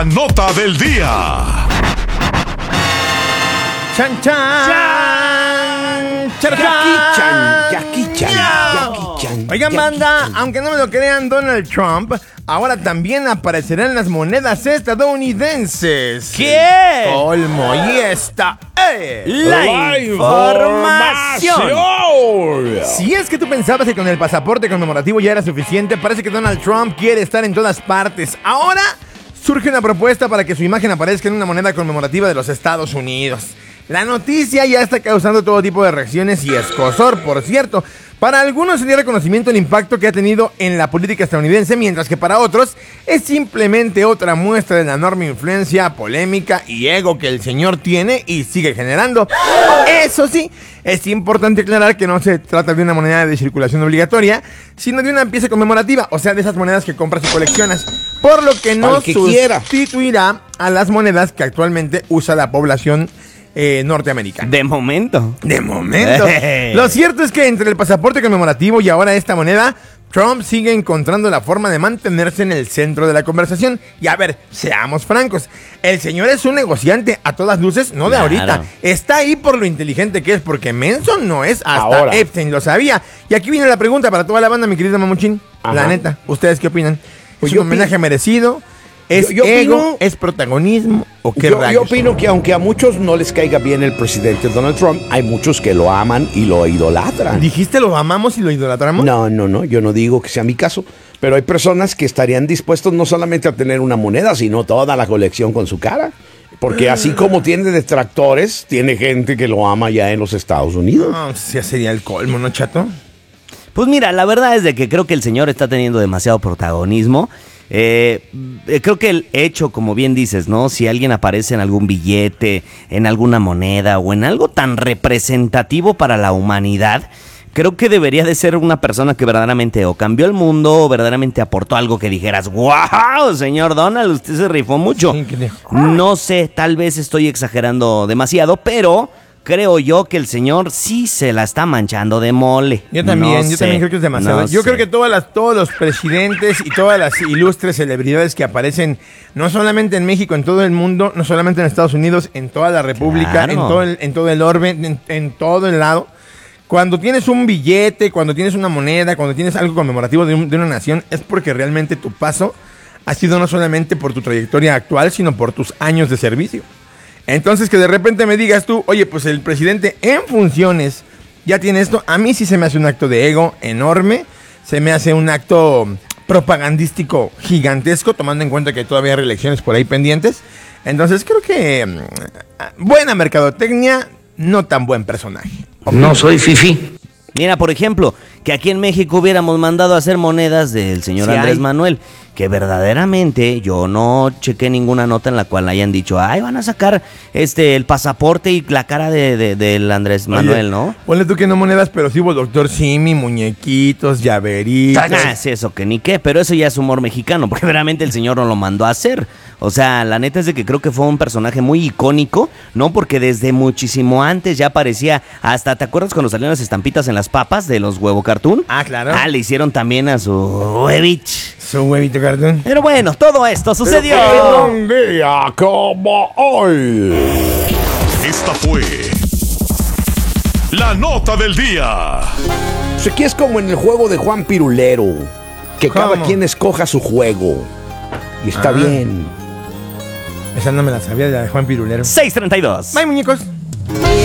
Nota del día. Chan, chan. Jackie Chan. Oigan, banda, aunque no me lo crean, Donald Trump ahora también aparecerá en las monedas estadounidenses. ¿Qué? Colmo, y esta es La información. Si es que tú pensabas que con el pasaporte conmemorativo ya era suficiente, parece que Donald Trump quiere estar en todas partes. Ahora surge una propuesta para que su imagen aparezca en una moneda conmemorativa de los Estados Unidos. La noticia ya está causando todo tipo de reacciones y escozor, por cierto. Para algunos sería reconocimiento el impacto que ha tenido en la política estadounidense, mientras que para otros es simplemente otra muestra de la enorme influencia, polémica y ego que el señor tiene y sigue generando. Eso sí, es importante aclarar que no se trata de una moneda de circulación obligatoria, sino de una pieza conmemorativa, o sea, de esas monedas que compras y coleccionas, por lo que no sustituirá a las monedas que actualmente usa la población norteamericana. De momento. Lo cierto es que entre el pasaporte conmemorativo y ahora esta moneda, Trump sigue encontrando la forma de mantenerse en el centro de la conversación. Y a ver, seamos francos, el señor es un negociante a todas luces, no de ahorita. Está ahí por lo inteligente que es, porque menso no es, hasta ahora. Epstein lo sabía. Y aquí viene la pregunta para toda la banda, mi querido Mamuchín. Ajá. La neta, ¿ustedes qué opinan? ¿Es un homenaje merecido? ¿Es ego? ¿Es protagonismo? ¿O qué rayos? Yo opino que aunque a muchos no les caiga bien el presidente Donald Trump, hay muchos que lo aman y lo idolatran. ¿Dijiste lo amamos y lo idolatramos? No, yo no digo que sea mi caso, pero hay personas que estarían dispuestos no solamente a tener una moneda, sino toda la colección con su cara. Porque así como tiene detractores, tiene gente que lo ama ya en los Estados Unidos. No, ya sería el colmo, ¿no, chato? Pues mira, la verdad es de que creo que el señor está teniendo demasiado protagonismo. Creo que el hecho, como bien dices, ¿no? Si alguien aparece en algún billete, en alguna moneda o en algo tan representativo para la humanidad, creo que debería de ser una persona que verdaderamente o cambió el mundo o verdaderamente aportó algo que dijeras, ¡wow, señor Donald, usted se rifó mucho! Sí, no sé, tal vez estoy exagerando demasiado, pero creo yo que el señor sí se la está manchando de mole. Yo también creo que es demasiado. Yo creo que todos los presidentes y todas las ilustres celebridades que aparecen, no solamente en México, en todo el mundo, no solamente en Estados Unidos, en toda la República, claro, en todo el orbe, en todo el lado. Cuando tienes un billete, cuando tienes una moneda, cuando tienes algo conmemorativo de una nación, es porque realmente tu paso ha sido no solamente por tu trayectoria actual, sino por tus años de servicio. Entonces que de repente me digas tú, oye, pues el presidente en funciones ya tiene esto, a mí sí se me hace un acto de ego enorme, se me hace un acto propagandístico gigantesco, tomando en cuenta que todavía hay reelecciones por ahí pendientes. Entonces creo que buena mercadotecnia, no tan buen personaje. No soy fifí. Mira, por ejemplo, que aquí en México hubiéramos mandado a hacer monedas del señor Andrés Manuel, que verdaderamente yo no chequé ninguna nota en la cual hayan dicho, ay, van a sacar el pasaporte y la cara del Andrés Manuel, ¿no? Ponle tú que no monedas, pero sí hubo Doctor Simi, muñequitos, llaveritos. Es eso, que ni qué, pero eso ya es humor mexicano, porque verdaderamente el señor no lo mandó a hacer. O sea, la neta es de que creo que fue un personaje muy icónico, ¿no? Porque desde muchísimo antes ya aparecía, hasta, ¿te acuerdas cuando salieron las estampitas en las papas de los huevo cartoon? Ah, claro. Le hicieron también a su huevich. Su huevito cartoon. Pero bueno, todo esto sucedió un día como hoy. Esta fue la nota del día. Pues aquí es como en el juego de Juan Pirulero, que cada quien escoja su juego. Y está bien. Esa no me la sabía, la de Juan Pirulero. 6:32. Bye, muñecos.